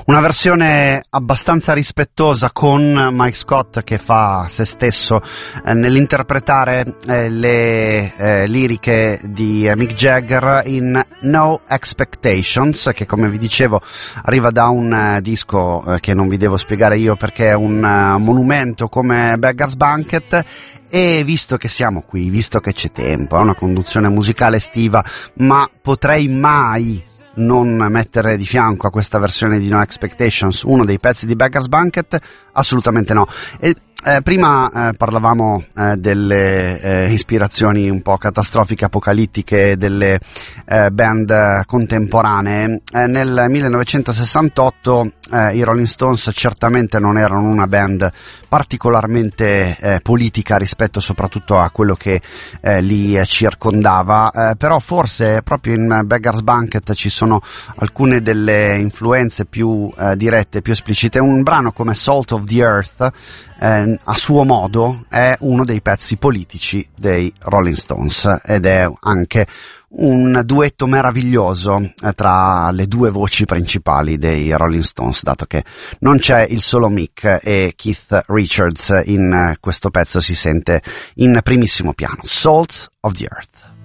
Una versione abbastanza rispettosa con Mike Scott che fa se stesso nell'interpretare le liriche di Mick Jagger in No Expectations, che come vi dicevo arriva da un disco che non vi devo spiegare io perché è un monumento come Beggar's Banquet. E visto che siamo qui, visto che c'è tempo, è una conduzione musicale estiva, ma potrei mai non mettere di fianco a questa versione di No Expectations uno dei pezzi di Beggar's Banquet? Assolutamente no. E prima parlavamo delle ispirazioni un po' catastrofiche, apocalittiche delle band contemporanee. Nel 1968 i Rolling Stones certamente non erano una band particolarmente politica rispetto soprattutto a quello che li circondava, però forse proprio in Beggar's Banquet ci sono alcune delle influenze più dirette, più esplicite. Un brano come Salt of the Earth a suo modo è uno dei pezzi politici dei Rolling Stones ed è anche un duetto meraviglioso tra le due voci principali dei Rolling Stones, dato che non c'è il solo Mick e Keith Richards in questo pezzo si sente in primissimo piano. Salt of the Earth.